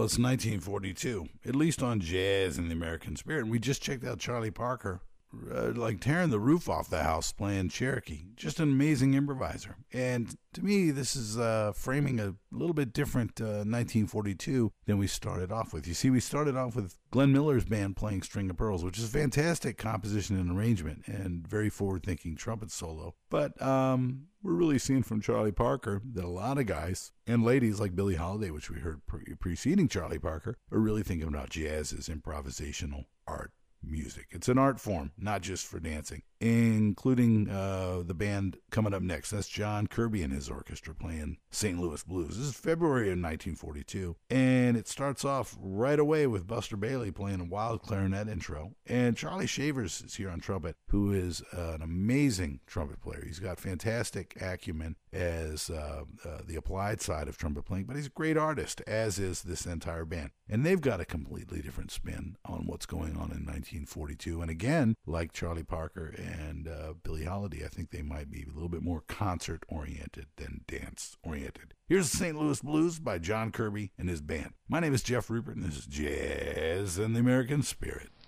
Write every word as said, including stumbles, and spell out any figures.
Well, it's nineteen forty-two, at least on Jazz in the American Spirit. And we just checked out Charlie Parker, uh, like tearing the roof off the house playing Cherokee. Just an amazing improviser. And to me, this is uh, framing a little bit different uh, nineteen forty-two than we started off with. You see, we started off with Glenn Miller's band playing String of Pearls, which is fantastic composition and arrangement and very forward-thinking trumpet solo. But um, we're really seeing from Charlie Parker that a lot of guys and ladies like Billie Holiday, which we heard pre- preceding Charlie Parker, are really thinking about jazz as improvisational art music. It's an art form, not just for dancing, including uh, the band coming up next. That's John Kirby and his orchestra playing Saint Louis Blues. This is February of nineteen forty-two, and it starts off right away with Buster Bailey playing a wild clarinet intro, and Charlie Shavers is here on trumpet, who is an amazing trumpet player. He's got fantastic acumen as uh, uh, the applied side of trumpet playing, but he's a great artist, as is this entire band. And they've got a completely different spin on what's going on in nineteen forty-two. And again, like Charlie Parker and uh, Billie Holiday, I think they might be a little bit more concert-oriented than dance-oriented. Here's the Saint Louis Blues by John Kirby and his band. My name is Jeff Rupert, and this is Jazz and the American Spirit.